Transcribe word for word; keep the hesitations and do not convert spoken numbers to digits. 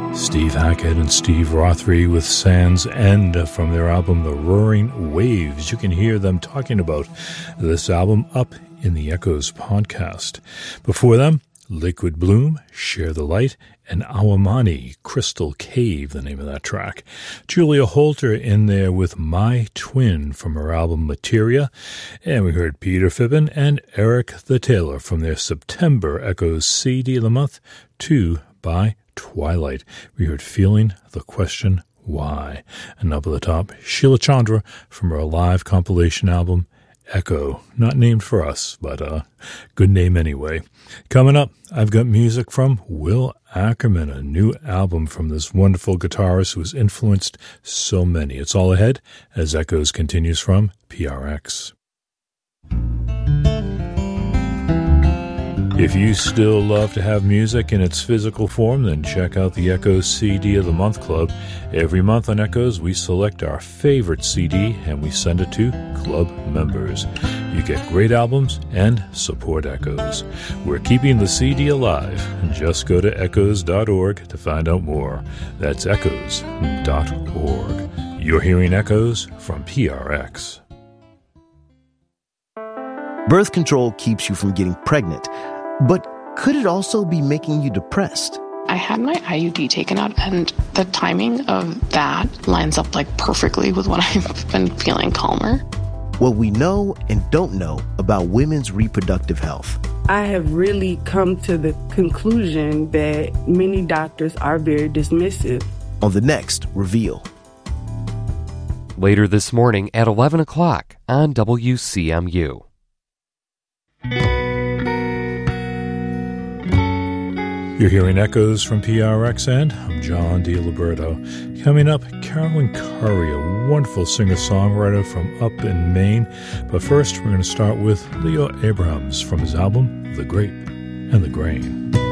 Steve Hackett and Steve Rothery with Sands End from their album The Roaring Waves. You can hear them talking about this album up in the Echoes podcast. Before them, Liquid Bloom, Share the Light, and Awamani, Crystal Cave, the name of that track. Julia Holter in there with My Twin from her album Materia. And we heard Peter Fibbin and Eric the Taylor from their September Echoes C D of the month, Two by Twilight. We heard Feeling the Question Why. And up at the top, Sheila Chandra from her live compilation album Echo. Not named for us, but a uh, good name anyway. Coming up, I've got music from Will Ackerman, a new album from this wonderful guitarist who has influenced so many. It's all ahead as Echoes continues from P R X. If you still love to have music in its physical form, then check out the Echoes C D of the Month Club. Every month on Echoes, we select our favorite C D and we send it to club members. You get great albums and support Echoes. We're keeping the C D alive. Just go to echoes dot org to find out more. That's echoes dot org. You're hearing Echoes from P R X. Birth control keeps you from getting pregnant. But could it also be making you depressed? I had my I U D taken out, and the timing of that lines up like perfectly with when I've been feeling calmer. What we know and don't know about women's reproductive health. I have really come to the conclusion that many doctors are very dismissive. On the next Reveal. Later this morning at eleven o'clock on W C M U. You're hearing Echoes from P R X, and I'm John DiLiberto. Coming up, Carolyn Curry, a wonderful singer-songwriter from up in Maine. But first, we're going to start with Leo Abrahams from his album, The Grape and the Grain.